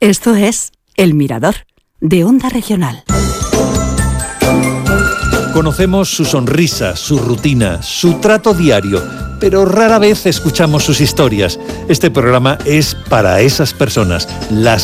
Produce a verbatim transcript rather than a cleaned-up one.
Esto es El Mirador, de Onda Regional. Conocemos su sonrisa, su rutina, su trato diario, pero rara vez escuchamos sus historias. Este programa es para esas personas, las